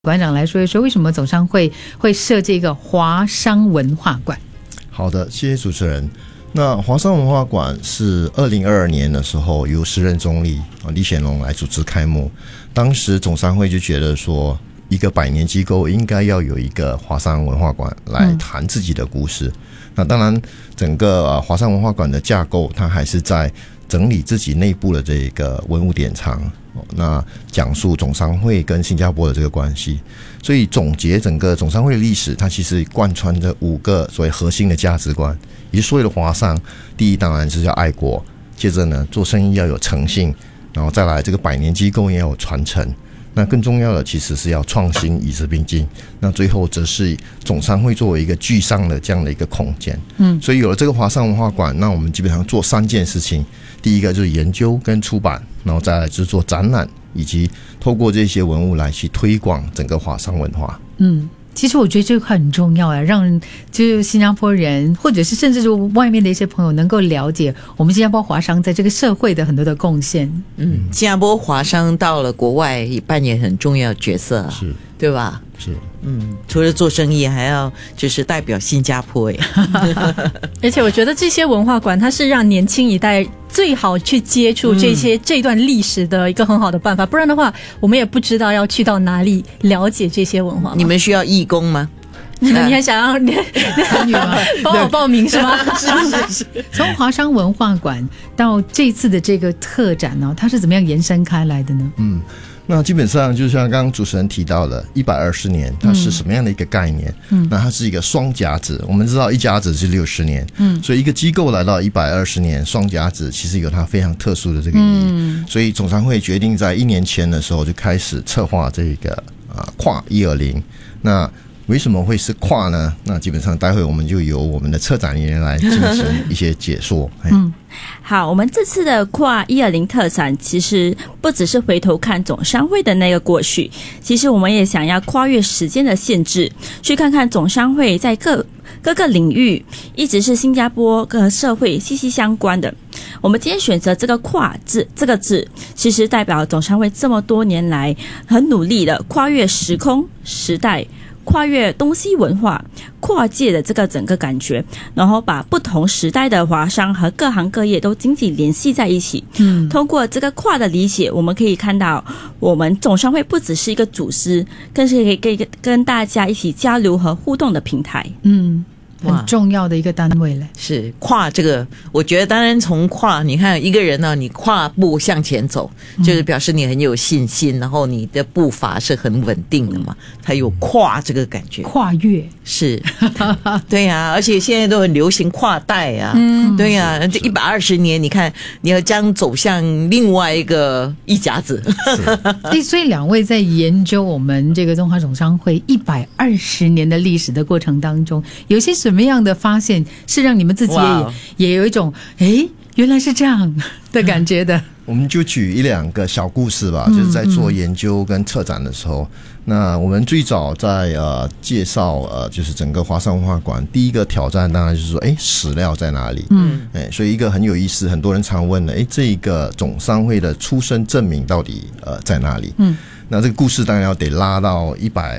馆长来说一说，为什么总商会会设这个华商文化馆？ 好的，谢谢主持人。那华商文化馆是2022年的时候由时任总理李显龙来主持开幕。当时总商会就觉得说，一个百年机构应该要有一个华商文化馆来谈自己的故事。那当然，整个华商文化馆的架构，它还是在整理自己内部的这个文物典藏，那讲述总商会跟新加坡的这个关系。所以总结整个总商会的历史，它其实贯穿着5个所谓核心的价值观，也就是所谓的华商。第一当然是要爱国，接着呢做生意要有诚信，然后再来这个百年机构也要有传承。那更重要的其实是要创新与时并进，那最后则是总商会作为一个居上的这样的一个空间。所以有了这个华商文化馆，那我们基本上做3件事情。第一个就是研究跟出版，然后再来就是做展览，以及透过这些文物来去推广整个华商文化。 其实我觉得这块很重要啊，让就是新加坡人或者是甚至是外面的一些朋友能够了解我们新加坡华商在这个社会的很多的贡献。 新加坡华商到了国外也扮演很重要的角色， 是， 对吧？ 是， 除了做生意，还要就是代表新加坡耶。 而且我觉得这些文化馆，它是让年轻一代最好去接触这段历史的一个很好的办法。不然的话，我们也不知道要去到哪里了解这些文化。 你们需要义工吗？ 你还想要参与吗？ 帮我报名是吗？ 是。 从华商文化馆到这次的这个特展呢，它是怎么样延伸开来的呢？ 那基本上就像刚刚主持人提到的120年，它是什么样的一个概念？那它是一个双甲子。我们知道一甲子是60年，所以一个机构来到120年，双甲子其实有它非常特殊的这个意义。所以总商会决定在1年前的时候就开始策划这个跨120。那为什么会是跨呢？那基本上待会我们就由我们的策展人员来进行一些解说。 好，我们这次的跨120特展其实不只是回头看总商会的那个过去，其实我们也想要跨越时间的限制，去看看总商会在各个领域一直是新加坡跟社会息息相关的。我们今天选择这个跨字这个字，其实代表总商会这么多年来很努力的跨越时空时代，跨越东西文化，跨界的这个整个感觉，然后把不同时代的华商和各行各业都紧紧联系在一起。通过这个跨的理解，我们可以看到我们总商会不只是一个组织，更是可以跟大家一起交流和互动的平台。 很重要的一个单位嘞。 是跨这个，我觉得当然从跨，你看一个人呢，你跨步向前走，就是表示你很有信心，然后你的步伐是很稳定的嘛，它有跨这个感觉， 跨越是，对呀，而且现在都很流行跨代啊，对呀，这120年，你看你要将走向另外一甲子。 所以2位在研究我们这个中华总商会120年的历史的过程当中，有些什么样的发现是让你们自己也有一种原来是这样的感觉的？ 我们就举1-2个小故事吧，就是在做研究跟策展的时候，那我们最早在介绍就是整个华商文化馆，第一个挑战当然就是说史料在哪里？所以一个很有意思，很多人常问的，这个总商会的出生证明到底在哪里？那这个故事当然要得拉到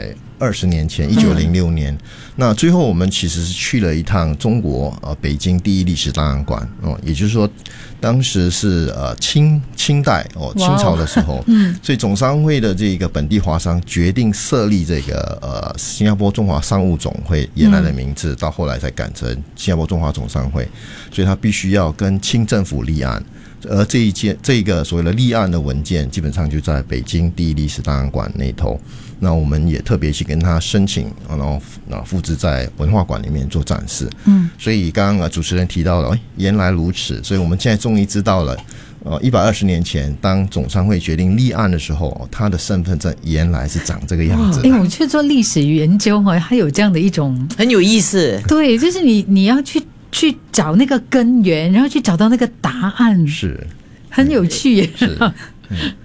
120年前，1906年。那最后我们其实是去了一趟中国北京第一历史档案馆也就是说当时是清代清朝的时候，所以总商会的这个本地华商决定设立这个新加坡中华商务总会，原来的名字到后来才改成新加坡中华总商会，所以他必须要跟清政府立案。而这个所谓的立案的文件基本上就在北京第一历史档案馆那头，那我们也特别去跟他申请，然后复制在文化馆里面做展示。所以刚刚主持人提到了原来如此，所以我们现在终于知道了120年前当总商会决定立案的时候，他的身份证原来是长这个样子。 我去做历史研究还有这样的一种很有意思。 对，就是你要去找那个根源，然后去找到那个答案， 是很有趣耶。 是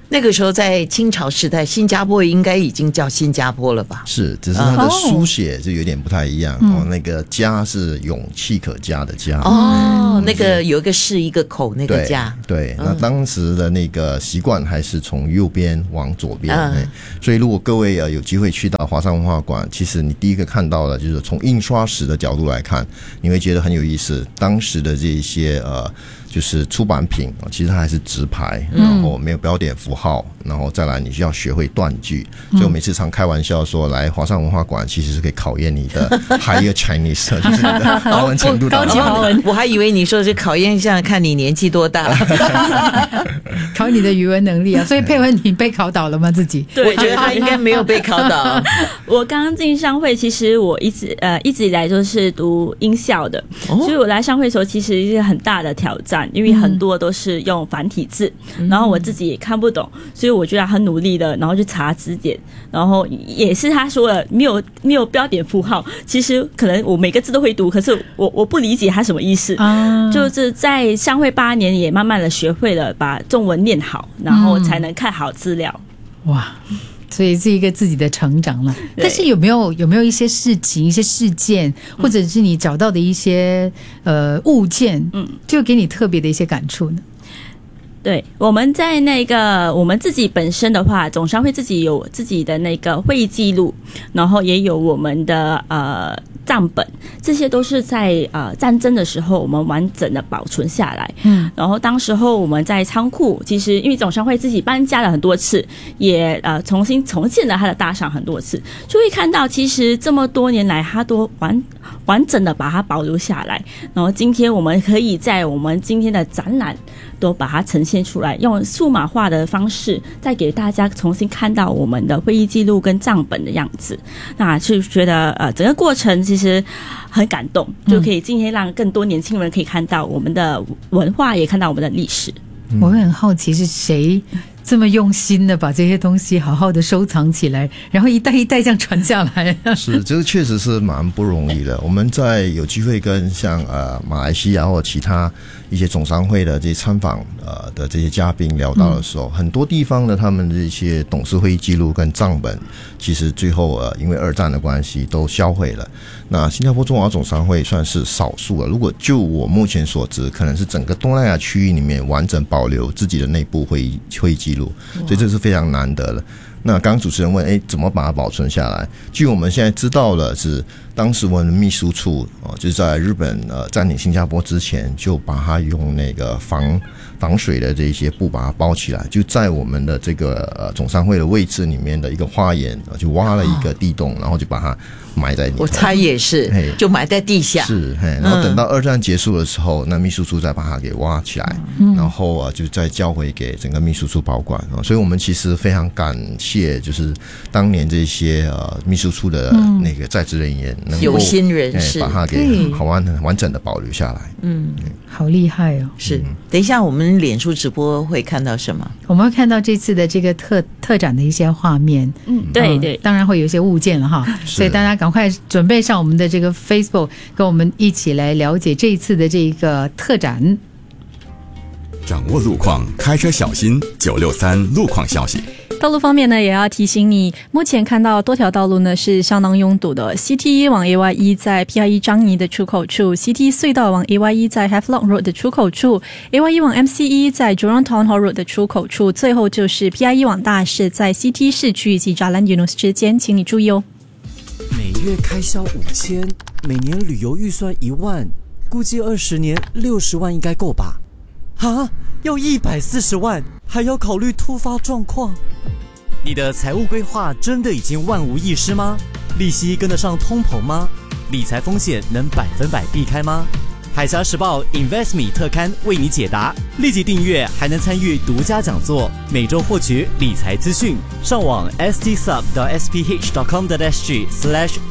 那个时候在清朝时代，新加坡应该已经叫新加坡了吧？ 是，只是它的书写就有点不太一样那个家是勇气可嘉的家那个有一个是一个口那个家， 对，那当时的那个习惯还是从右边往左边所以如果各位有机会去到华山文化馆，其实你第一个看到的就是从印刷史的角度来看，你会觉得很有意思，当时的这一些就是出版品其实它还是直排，然后没有标点符号，然后再来你需要学会断句，所以我每次常开玩笑说，来华山文化馆其实是可以考验你的 Higher Chinese 就是你的华文程度高级华文。 我还以为你说是考验一下看你年纪多大考你的语文能力啊。所以佩文你被考倒了吗自己？ 我觉得他应该没有被考倒我刚进商会，其实我一直以来都是读英校的，所以我来商会的时候其实是一个很大的挑战，因为很多都是用繁体字，然后我自己也看不懂，所以我就很努力的，然后去查字典，然后也是他说了没有标点符号，其实可能我每个字都会读，可是我不理解它什么意思就是在商会8年也慢慢的学会了把中文念好，然后才能看好资料。 哇，所以是一个自己的成长了。但是有没有一些事情、一些事件，或者是你找到的一些物件，就给你特别的一些感触呢？ 对，我们在我们自己本身的话，总商会自己有自己的那个会议记录，然后也有我们的账本，这些都是在战争的时候我们完整的保存下来。然后当时候我们在仓库，其实因为总商会自己搬家了很多次，也重新重建了它的大厦很多次，就会看到其实这么多年来它都完整的把它保留下来。然后今天我们可以在我们今天的展览都把它呈现出来，用数码化的方式再给大家重新看到我们的会议记录跟账本的样子，那就觉得整个过程其实很感动，就可以今天让更多年轻人可以看到我们的文化，也看到我们的历史。 我会很好奇是谁这么用心的把这些东西好好的收藏起来，然后一代一代这样传下来是，这个确实是蛮不容易的。我们在有机会跟像马来西亚或其他一些总商会的这些参访的这些嘉宾聊到的时候，很多地方呢，他们这些董事会议记录跟账本，其实最后因为2战的关系都销毁了。那新加坡中华总商会算是少数了，如果就我目前所知，可能是整个东南亚区域里面完整保留自己的内部会议记录，所以这是非常难得的。那刚刚主持人问怎么把它保存下来，据我们现在知道了是当时我们的秘书处就是在日本占领新加坡之前，就把它用那个防水的这些布把它包起来，就在我们的这个总商会的位置里面的一个花园就挖了一个地洞，然后就把它埋在里面。 我猜也是，就埋在地下。 是，然后等到2战结束的时候，那秘书处再把它给挖起来，然后就再交回给整个秘书处保管。所以我们其实非常感谢，就是当年这些秘书处的那个在职人员能够有心人士把它给完整的保留下来。 好厉害哦！ 是，等一下我们脸书直播会看到什么？ 我们会看到这次的这个特展的一些画面。 对， 当然会有一些物件了哈，所以大家赶快准备上我们的这个 Facebook， 跟我们一起来了解这一次的这个特展。 掌握路况，开车小心。963路况消息。 道路方面呢，也要提醒你，目前看到多条道路呢是相当拥堵的。CT1 往 AY1 在 PIE 樟宜的出口处， CT 隧道往 AY1 在 Havelock Road 的出口处， AY1 往 MCE 在 Jurong Town Hall Road 的出口处，最后就是 PIE 往大市在 CT 市区以及 Jalan Eunos 之间，请你注意哦。 每月开销5000，每年旅游预算1万，估计20年60万应该够吧？啊，要140万，还要考虑突发状况。你的财务规划真的已经万无一失吗？利息跟得上通膨吗？理财风险能100%避开吗？海峡时报 InvestMe 特刊为你解答，立即订阅还能参与独家讲座，每周获取理财资讯。上网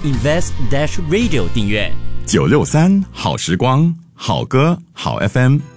stsub.sph.com.sg/invest-radio 订阅。 963好时光，好歌好 FM。